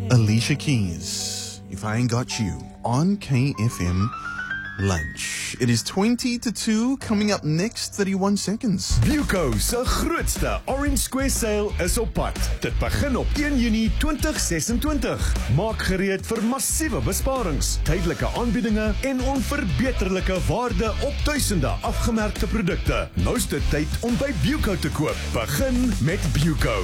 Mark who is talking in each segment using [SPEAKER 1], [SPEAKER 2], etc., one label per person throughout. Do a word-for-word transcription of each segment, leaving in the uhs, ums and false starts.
[SPEAKER 1] Alicia Keys, If I Ain't Got You, on K F M Lunch. It is twenty to two, coming up next, thirty-one seconds.
[SPEAKER 2] Buco se grootste Orange Square sale is op pad. Dit begin op een Junie twintig sesentwintig. Maak gereed vir massiewe besparings, tydelike aanbiedinge en onverbeterlike waarde op duisende afgemerkte produkte. Nou is dit tyd om by Buco te koop. Begin met Buco.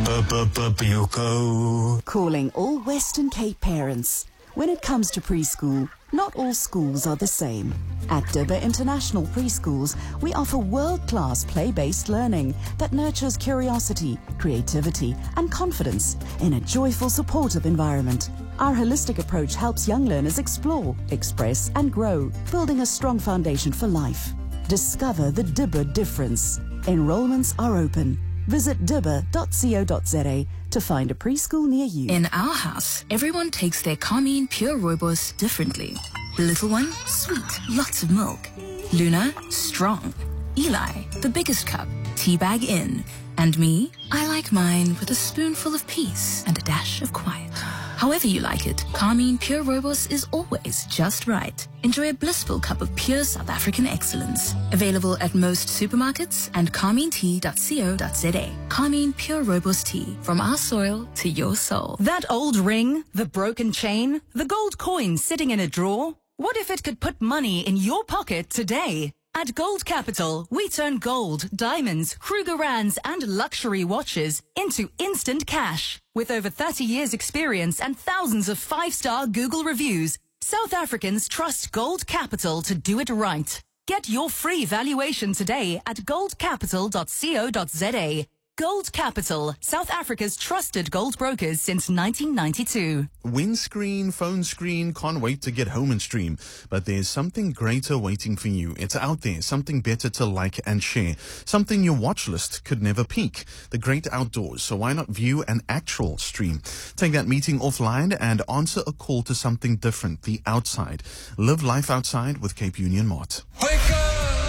[SPEAKER 1] Buco.
[SPEAKER 3] Calling all Western Cape parents. When it comes to preschool, not all schools are the same. At Dibba International Preschools, we offer world-class play-based learning that nurtures curiosity, creativity, and confidence in a joyful, supportive environment. Our holistic approach helps young learners explore, express, and grow, building a strong foundation for life. Discover the Dibba difference. Enrollments are open. Visit dibba dot co dot za to find a preschool near you.
[SPEAKER 4] In our house, everyone takes their Carmine Pure Rooibos differently. The little one, sweet, lots of milk. Luna, strong. Eli, the biggest cup, tea bag in. And me, I like mine with a spoonful of peace and a dash of quiet. However you like it, Carmine Pure Rooibos is always just right. Enjoy a blissful cup of pure South African excellence. Available at most supermarkets and carmine tea dot co dot za. Carmine Pure Rooibos tea, from our soil to your soul.
[SPEAKER 5] That old ring, the broken chain, the gold coin sitting in a drawer. What if it could put money in your pocket today? At Gold Capital, we turn gold, diamonds, Krugerrands, and luxury watches into instant cash. With over thirty years experience and thousands of five-star Google reviews, South Africans trust Gold Capital to do it right. Get your free valuation today at gold capital dot co dot za. Gold Capital, South Africa's trusted gold brokers since nineteen ninety-two.
[SPEAKER 1] Windscreen, phone screen, can't wait to get home and stream. But there's something greater waiting for you. It's out there, something better to like and share. Something your watch list could never peak. The great outdoors, so why not view an actual stream? Take that meeting offline and answer a call to something different, the outside. Live life outside with Cape Union Mart.
[SPEAKER 6] Wake up!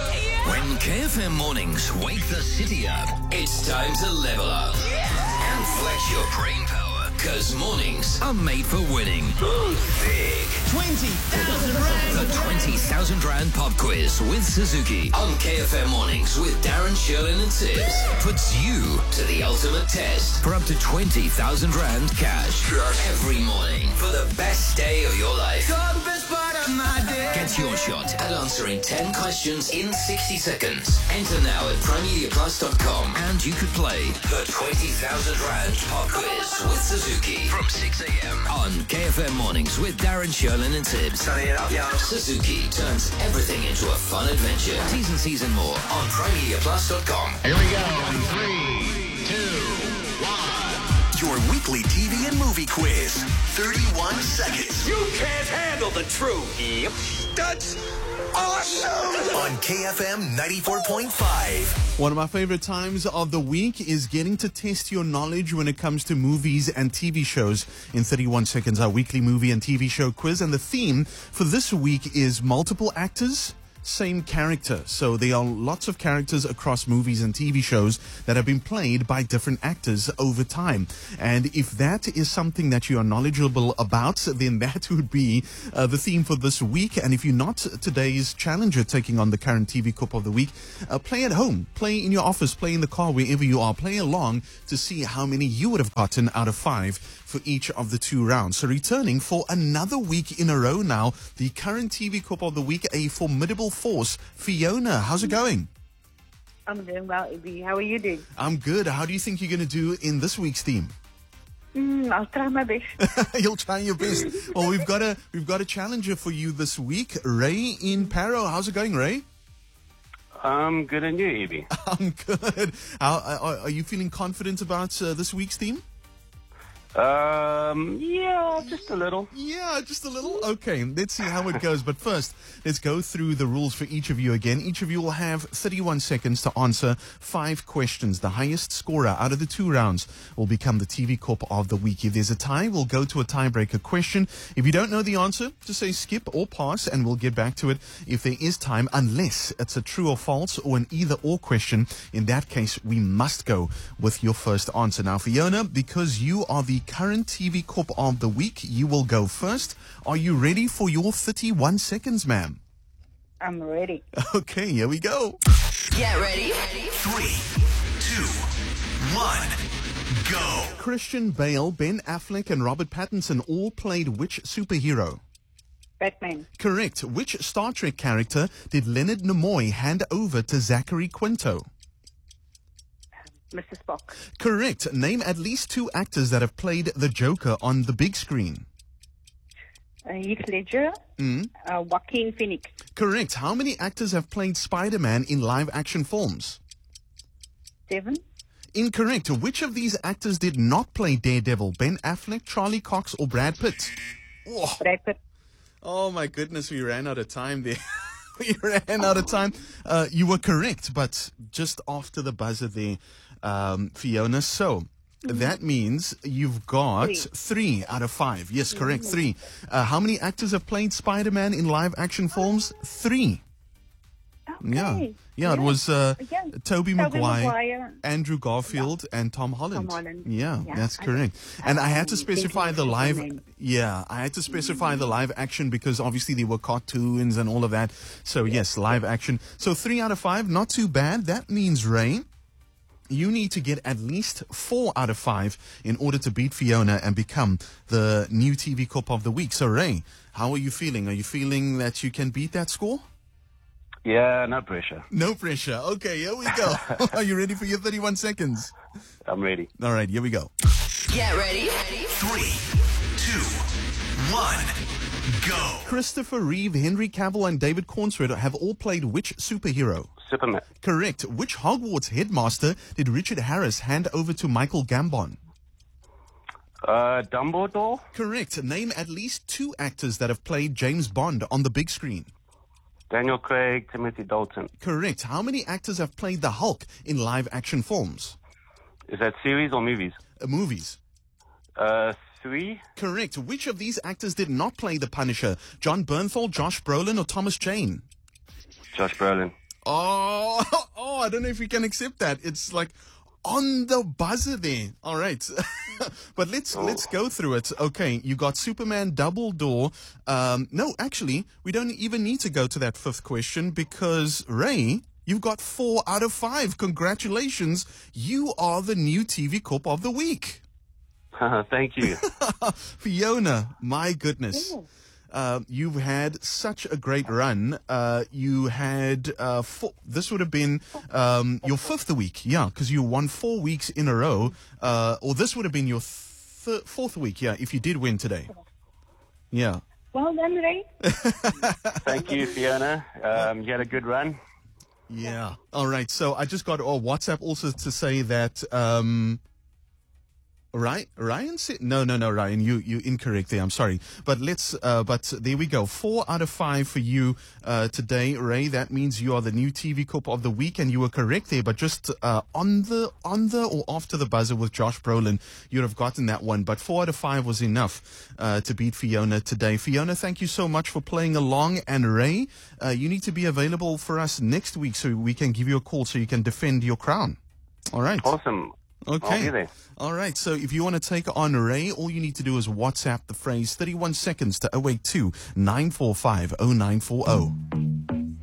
[SPEAKER 6] When K F M mornings wake the city up, it's time to level up and flex your brain power, cause mornings are made for winning. Big twenty thousand rand. The twenty thousand rand pop quiz with Suzuki on K F M mornings with Darren, Sherlin and Tibbs puts you to the ultimate test for up to twenty thousand rand cash every morning for the best day of your life. Get your shot at answering ten questions in sixty seconds. Enter now at prime media plus dot com and you could play the twenty thousand rand pop quiz with Suzuki from six a.m. on K F M mornings with Darren, Sherlin and Tibbs. Sunny it up, yeah. Suzuki turns everything into a fun adventure. T's and C's and more on prime media plus dot com.
[SPEAKER 2] Here we go. Three, two, one.
[SPEAKER 6] Your weekly T V and movie quiz. thirty-one seconds.
[SPEAKER 2] You can't handle the truth. Yep. That's awesome.
[SPEAKER 6] On K F M ninety-four point five.
[SPEAKER 1] One of my favorite times of the week is getting to test your knowledge when it comes to movies and T V shows. In thirty-one seconds, our weekly movie and T V show quiz. And the theme for this week is multiple actors, same character. So there are lots of characters across movies and T V shows that have been played by different actors over time. And if that is something that you are knowledgeable about, then that would be uh, the theme for this week. And if you're not today's challenger taking on the current T V Cup of the Week, uh, play at home, play in your office, play in the car, wherever you are, play along to see how many you would have gotten out of five for each of the two rounds. So returning for another week in a row now, the current T V Cup of the Week, a formidable force, Fiona. How's it going?
[SPEAKER 7] I'm doing well, Ibby. How are you doing?
[SPEAKER 1] I'm good. How do you think you're going to do in this week's theme?
[SPEAKER 7] Mm, I'll try my best.
[SPEAKER 1] You'll try your best. Well, we've got a we've got a challenger for you this week, Ray in Parow. How's it going, Ray?
[SPEAKER 8] I'm good, and you, Ibby?
[SPEAKER 1] I'm good. How, are, are you feeling confident about uh, this week's theme?
[SPEAKER 8] Um, yeah, just a little.
[SPEAKER 1] Yeah, just a little. Okay, let's see how it goes. But first, let's go through the rules for each of you again. Each of you will have thirty-one seconds to answer five questions. The highest scorer out of the two rounds will become the T V Corp of the Week. If there's a tie, we'll go to a tiebreaker question. If you don't know the answer, just say skip or pass, and we'll get back to it if there is time, unless it's a true or false or an either or question. In that case, we must go with your first answer. Now, Fiona, because you are the current T V Corp of the Week. You will go first. Are you ready for your thirty-one seconds, ma'am?
[SPEAKER 7] I'm ready.
[SPEAKER 1] Okay, here we go.
[SPEAKER 6] Get ready.
[SPEAKER 2] Three, two, one, go.
[SPEAKER 1] Christian Bale, Ben Affleck, and Robert Pattinson all played which superhero?
[SPEAKER 7] Batman.
[SPEAKER 1] Correct. Which Star Trek character did Leonard Nimoy hand over to Zachary Quinto?
[SPEAKER 7] Mister Spock.
[SPEAKER 1] Correct. Name at least two actors that have played the Joker on the big screen.
[SPEAKER 7] Uh, Heath Ledger.
[SPEAKER 1] Mm.
[SPEAKER 7] Uh, Joaquin Phoenix.
[SPEAKER 1] Correct. How many actors have played Spider-Man in live-action films?
[SPEAKER 7] Seven.
[SPEAKER 1] Incorrect. Which of these actors did not play Daredevil? Ben Affleck, Charlie Cox, or Brad Pitt? Oh,
[SPEAKER 7] Brad Pitt.
[SPEAKER 1] oh my goodness, we ran out of time there. we ran out of time. Uh, you were correct, but just after the buzzer there, um, Fiona. So that means you've got
[SPEAKER 7] Three.
[SPEAKER 1] three out of five. Yes, correct, three. Uh, how many actors have played Spider-Man in live-action films? Three.
[SPEAKER 7] Okay.
[SPEAKER 1] Yeah, yeah, it was uh,
[SPEAKER 7] Yeah.
[SPEAKER 1] Toby
[SPEAKER 7] Tobey
[SPEAKER 1] Maguire,
[SPEAKER 7] Maguire.
[SPEAKER 1] Andrew Garfield, and Tom Holland.
[SPEAKER 7] Tom Holland.
[SPEAKER 1] Yeah,
[SPEAKER 7] Yeah,
[SPEAKER 1] that's
[SPEAKER 7] I
[SPEAKER 1] correct. And I had to
[SPEAKER 7] thinking
[SPEAKER 1] specify the
[SPEAKER 7] of his
[SPEAKER 1] live.
[SPEAKER 7] name.
[SPEAKER 1] Yeah, I had to specify the live action because obviously there were cartoons and all of that. So yes, live action. So three out of five, not too bad. That means, Ray, you need to get at least four out of five in order to beat Fiona and become the new T V Corp of the Week. So Ray, how are you feeling? Are you feeling that you can beat that score?
[SPEAKER 8] Yeah, no pressure.
[SPEAKER 1] No pressure. Okay, here we go. Are you ready for your thirty-one seconds?
[SPEAKER 8] I'm ready.
[SPEAKER 1] All right, here we go.
[SPEAKER 6] Get ready.
[SPEAKER 2] Three, two, one, go.
[SPEAKER 1] Christopher Reeve, Henry Cavill, and David Cornsworth have all played which superhero?
[SPEAKER 8] Superman.
[SPEAKER 1] Correct. Which Hogwarts headmaster did Richard Harris hand over to Michael Gambon?
[SPEAKER 8] Uh, Dumbledore.
[SPEAKER 1] Correct. Name at least two actors that have played James Bond on the big screen.
[SPEAKER 8] Daniel Craig, Timothy Dalton.
[SPEAKER 1] Correct. How many actors have played the Hulk in live action films?
[SPEAKER 8] Is that series or movies?
[SPEAKER 1] Uh, movies.
[SPEAKER 8] Uh, three.
[SPEAKER 1] Correct. Which of these actors did not play the Punisher? John Bernthal, Josh Brolin, or Thomas Jane?
[SPEAKER 8] Josh Brolin.
[SPEAKER 1] Oh, oh, I don't know if we can accept that. It's like on the buzzer there. All right. But let's let's go through it. Okay, you got Superman, Dumbledore. Um, no, actually, we don't even need to go to that fifth question because, Ray, you've got four out of five. Congratulations. You are the new T V Corp of the Week.
[SPEAKER 8] Thank you.
[SPEAKER 1] Fiona, my goodness. Uh, you've had such a great run. Uh, you had, uh, four, this would have been um, your fifth week, yeah, because you won four weeks in a row. Uh, or this would have been your th- fourth week, yeah, if you did win today. Yeah.
[SPEAKER 7] Well done, Ray.
[SPEAKER 8] Thank you, Fiona. Um, you had a good run.
[SPEAKER 1] Yeah. All right. So I just got a WhatsApp also to say that. Um, Ryan, Ryan said, no, no, no, Ryan, you, you incorrect there. I'm sorry. But let's, uh, but there we go. Four out of five for you, uh, today, Ray. That means you are the new T V Corp of the Week and you were correct there. But just, uh, on the, on the or after the buzzer with Josh Brolin, you'd have gotten that one. But four out of five was enough, uh, to beat Fiona today. Fiona, thank you so much for playing along. And Ray, uh, you need to be available for us next week so we can give you a call so you can defend your crown. All right.
[SPEAKER 8] Awesome.
[SPEAKER 1] Okay.
[SPEAKER 8] I'll be there.
[SPEAKER 1] All right. So if you want to take on Ray, all you need to do is WhatsApp the phrase thirty-one seconds to oh eight two, nine four five, oh nine four oh.